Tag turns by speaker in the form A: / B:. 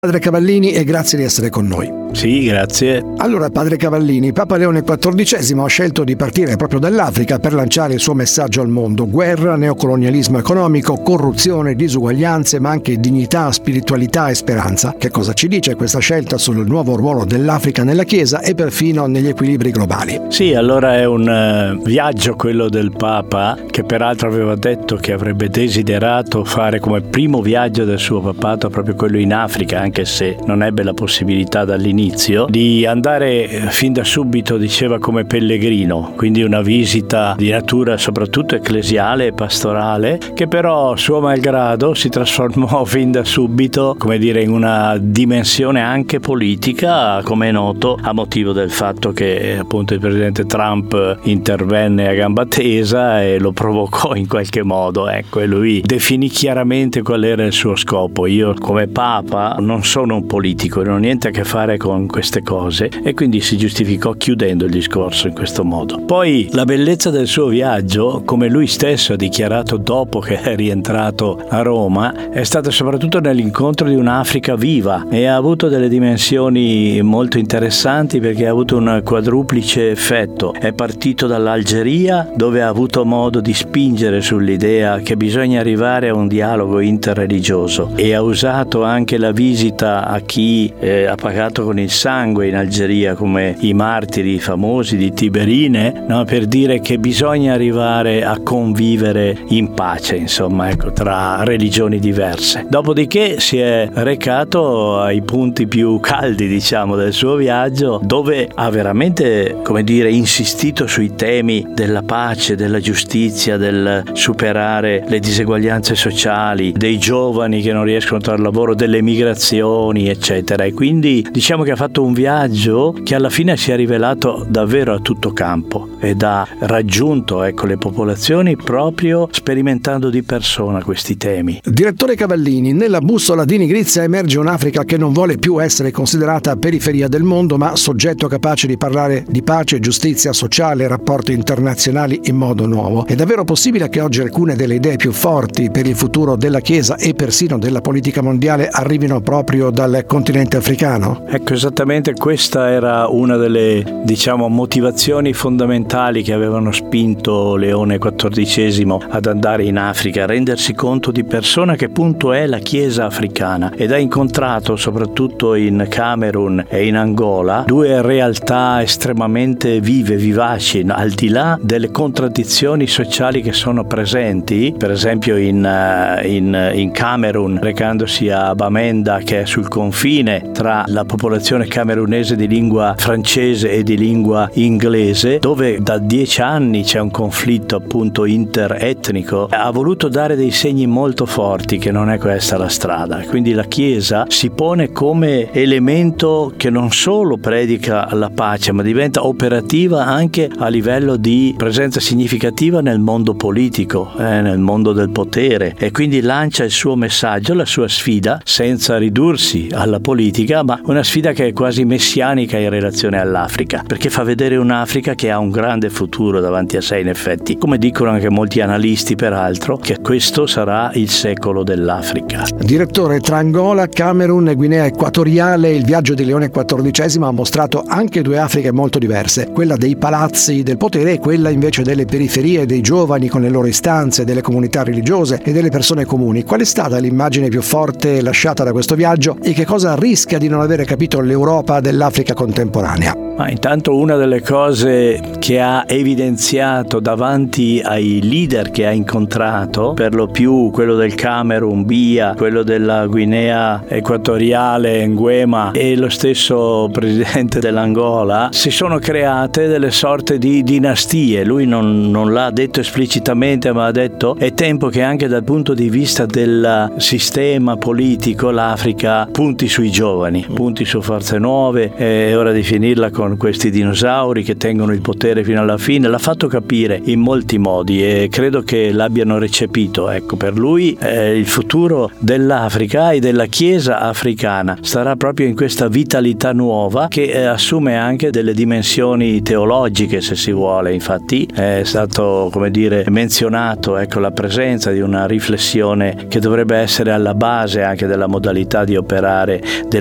A: Padre Cavallini, e grazie di essere con noi.
B: Sì, grazie.
A: Allora, padre Cavallini, Papa Leone XIV ha scelto di partire proprio dall'Africa per lanciare il suo messaggio al mondo: guerra, neocolonialismo economico, corruzione, disuguaglianze, ma anche dignità, spiritualità e speranza. Che cosa ci dice questa scelta sul nuovo ruolo dell'Africa nella Chiesa e perfino negli equilibri globali?
B: Sì, allora è un viaggio quello del Papa, che peraltro aveva detto che avrebbe desiderato fare come primo viaggio del suo papato proprio quello in Africa, anche se non ebbe la possibilità dall'inizio di andare fin da subito, diceva, come pellegrino, quindi una visita di natura soprattutto ecclesiale e pastorale, che però suo malgrado si trasformò fin da subito, come dire, in una dimensione anche politica, come è noto, a motivo del fatto che appunto il presidente Trump intervenne a gamba tesa e lo provocò in qualche modo, ecco, e lui definì chiaramente qual era il suo scopo: io come Papa non sono un politico, non ho niente a che fare con queste cose, e quindi si giustificò chiudendo il discorso in questo modo. Poi la bellezza del suo viaggio, come lui stesso ha dichiarato dopo che è rientrato a Roma, è stata soprattutto nell'incontro di un'Africa viva, e ha avuto delle dimensioni molto interessanti perché ha avuto un quadruplice effetto. È partito dall'Algeria, dove ha avuto modo di spingere sull'idea che bisogna arrivare a un dialogo interreligioso, e ha usato anche la visita a chi ha pagato con il sangue in Algeria, come i martiri famosi di Tiberine, no? Per dire che bisogna arrivare a convivere in pace, insomma, ecco, tra religioni diverse. Dopodiché si è recato ai punti più caldi, diciamo, del suo viaggio, dove ha veramente, come dire, insistito sui temi della pace, della giustizia, del superare le diseguaglianze sociali, dei giovani che non riescono a trovare lavoro, delle migrazioni, eccetera. E quindi diciamo che ha fatto un viaggio che alla fine si è rivelato davvero a tutto campo, ed ha raggiunto, ecco, le popolazioni proprio sperimentando di persona questi temi.
A: Direttore Cavallini, nella bussola di Nigrizia emerge un'Africa che non vuole più essere considerata periferia del mondo, ma soggetto capace di parlare di pace, giustizia sociale, rapporti internazionali in modo nuovo. È davvero possibile che oggi alcune delle idee più forti per il futuro della Chiesa e persino della politica mondiale arrivino proprio dal continente africano?
B: Ecco, esattamente questa era una delle, diciamo, motivazioni fondamentali che avevano spinto Leone XIV ad andare in Africa, a rendersi conto di persona che appunto è la Chiesa africana, ed ha incontrato soprattutto in Camerun e in Angola due realtà estremamente vive, vivaci, al di là delle contraddizioni sociali che sono presenti. Per esempio in Camerun, recandosi a Bamenda, che è sul confine tra la popolazione camerunese di lingua francese e di lingua inglese, dove da 10 anni c'è un conflitto appunto interetnico, ha voluto dare dei segni molto forti che non è questa la strada. Quindi la Chiesa si pone come elemento che non solo predica la pace, ma diventa operativa anche a livello di presenza significativa nel mondo politico, nel mondo del potere, e quindi lancia il suo messaggio, la sua sfida, senza ridursi alla politica, ma una sfida che è quasi messianica in relazione all'Africa, perché fa vedere un'Africa che ha un grande futuro davanti a sé, in effetti, come dicono anche molti analisti peraltro, che questo sarà il secolo dell'Africa.
A: Direttore, tra Angola, Camerun e Guinea Equatoriale il viaggio di Leone XIV ha mostrato anche due Afriche molto diverse, quella dei palazzi del potere e quella invece delle periferie, dei giovani con le loro istanze, delle comunità religiose e delle persone comuni. Qual è stata l'immagine più forte lasciata da questo viaggio, e che cosa rischia di non avere capito l'Europa dell'Africa contemporanea?
B: Ma intanto una delle cose che ha evidenziato davanti ai leader che ha incontrato, per lo più quello del Camerun, Biya, quello della Guinea Equatoriale, Nguema, e lo stesso presidente dell'Angola, si sono create delle sorte di dinastie. Lui non l'ha detto esplicitamente, ma ha detto: è tempo che anche dal punto di vista del sistema politico l'Africa punti sui giovani, punti su forze nuove. È ora di finirla con con questi dinosauri che tengono il potere fino alla fine. L'ha fatto capire in molti modi e credo che l'abbiano recepito. Ecco, per lui il futuro dell'Africa e della Chiesa africana starà proprio in questa vitalità nuova che assume anche delle dimensioni teologiche, se si vuole. Infatti è stato, come dire, menzionato, ecco, la presenza di una riflessione che dovrebbe essere alla base anche della modalità di operare